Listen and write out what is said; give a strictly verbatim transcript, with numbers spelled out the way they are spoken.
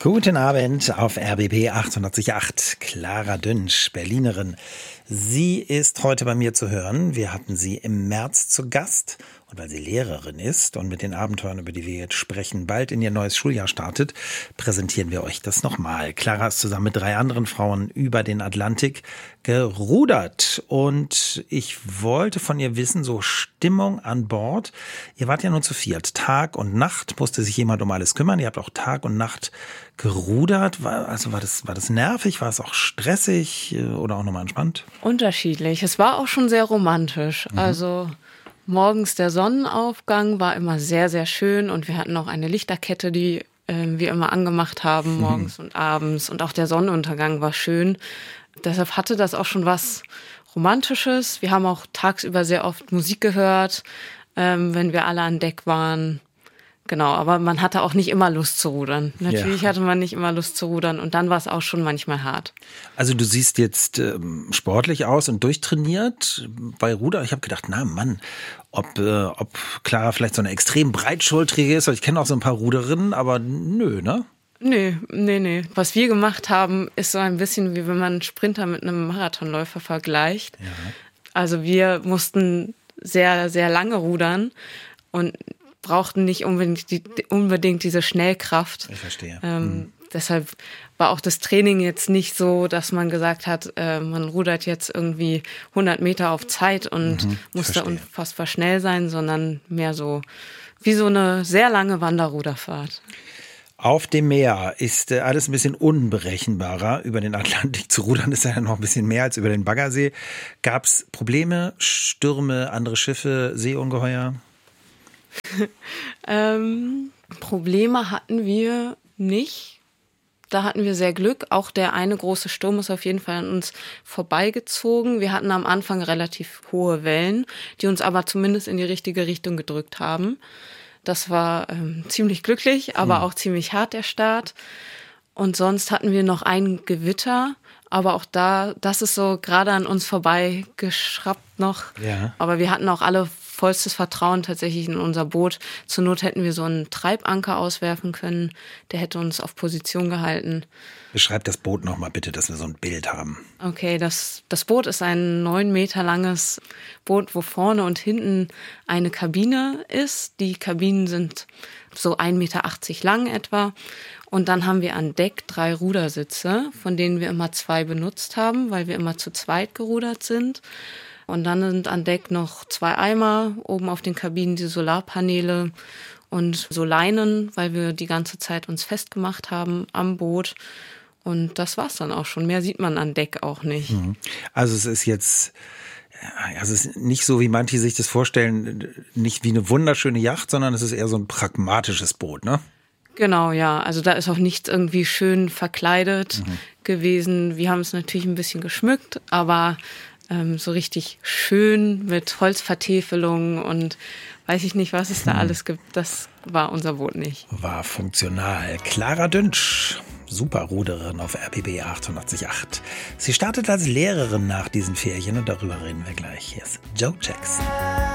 Guten Abend auf R B B achtundachtzig Komma acht. Clara Dünsch, Berlinerin. Sie ist heute bei mir zu hören. Wir hatten sie im März zu Gast. Und weil sie Lehrerin ist und mit den Abenteuern, über die wir jetzt sprechen, bald in ihr neues Schuljahr startet, präsentieren wir euch das nochmal. Clara ist zusammen mit drei anderen Frauen über den Atlantik gerudert. Und ich wollte von ihr wissen, so Stimmung an Bord. Ihr wart ja nur zu viert. Tag und Nacht musste sich jemand um alles kümmern. Ihr habt auch Tag und Nacht gerudert. War, also war das, war das nervig? War es auch stressig oder auch nochmal entspannt? Unterschiedlich. Es war auch schon sehr romantisch. Mhm. Also morgens der Sonnenaufgang war immer sehr, sehr schön und wir hatten auch eine Lichterkette, die äh, wir immer angemacht haben, morgens mhm. und abends. Und auch der Sonnenuntergang war schön. Deshalb hatte das auch schon was Romantisches. Wir haben auch tagsüber sehr oft Musik gehört, ähm, wenn wir alle an Deck waren. Genau, aber man hatte auch nicht immer Lust zu rudern. Natürlich ja. hatte man nicht immer Lust zu rudern und dann war es auch schon manchmal hart. Also du siehst jetzt ähm, sportlich aus und durchtrainiert bei Ruder. Ich habe gedacht, na Mann, ob, äh, ob Clara vielleicht so eine extrem breitschultrige ist. Ich kenne auch so ein paar Ruderinnen, aber nö, ne? Nee, nee, nee. Was wir gemacht haben, ist so ein bisschen wie wenn man einen Sprinter mit einem Marathonläufer vergleicht. Ja. Also wir mussten sehr, sehr lange rudern und brauchten nicht unbedingt, die, unbedingt diese Schnellkraft. Ich verstehe. Ähm, hm. Deshalb war auch das Training jetzt nicht so, dass man gesagt hat, äh, man rudert jetzt irgendwie hundert Meter auf Zeit und mhm, muss da unfassbar schnell sein, sondern mehr so wie so eine sehr lange Wanderruderfahrt. Auf dem Meer ist alles ein bisschen unberechenbarer. Über den Atlantik zu rudern ist ja noch ein bisschen mehr als über den Baggersee. Gab es Probleme, Stürme, andere Schiffe, Seeungeheuer? ähm, Probleme hatten wir nicht. Da hatten wir sehr Glück. Auch der eine große Sturm ist auf jeden Fall an uns vorbeigezogen. Wir hatten am Anfang relativ hohe Wellen, die uns aber zumindest in die richtige Richtung gedrückt haben. Das war ähm, ziemlich glücklich, aber hm. auch ziemlich hart, der Start. Und sonst hatten wir noch ein Gewitter, aber auch da, das ist so gerade an uns vorbeigeschraubt noch. Ja. Aber wir hatten auch alle vollstes Vertrauen tatsächlich in unser Boot. Zur Not hätten wir so einen Treibanker auswerfen können. Der hätte uns auf Position gehalten. Beschreib das Boot nochmal bitte, dass wir so ein Bild haben. Okay, das, das Boot ist ein neun Meter langes Boot, wo vorne und hinten eine Kabine ist. Die Kabinen sind so ein Meter achtzig lang etwa. Und dann haben wir an Deck drei Rudersitze, von denen wir immer zwei benutzt haben, weil wir immer zu zweit gerudert sind. Und dann sind an Deck noch zwei Eimer, oben auf den Kabinen die Solarpaneele und so Leinen, weil wir die ganze Zeit uns festgemacht haben am Boot. Und das war's dann auch schon. Mehr sieht man an Deck auch nicht. Also es ist jetzt, also es ist nicht so, wie manche sich das vorstellen, nicht wie eine wunderschöne Yacht, sondern es ist eher so ein pragmatisches Boot, ne? Genau, ja. Also da ist auch nichts irgendwie schön verkleidet mhm. gewesen. Wir haben es natürlich ein bisschen geschmückt, aber ähm, so richtig schön mit Holzvertäfelung und weiß ich nicht, was es da mhm. alles gibt. Das war unser Boot nicht. War funktional. Clara Dünsch, Superruderin auf R B B achtundachtzig Komma acht. Sie startet als Lehrerin nach diesen Ferien und darüber reden wir gleich. Hier ist Joe Jackson.